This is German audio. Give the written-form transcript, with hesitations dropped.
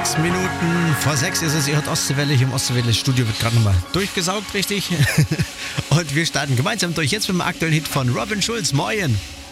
6 Minuten vor 6 ist es, ihr hört Ostseewelle. Hier im Ostseewelle-Studio wird gerade nochmal durchgesaugt, richtig? Und wir starten gemeinsam durch. Jetzt mit dem aktuellen Hit von Robin Schulz. Moin!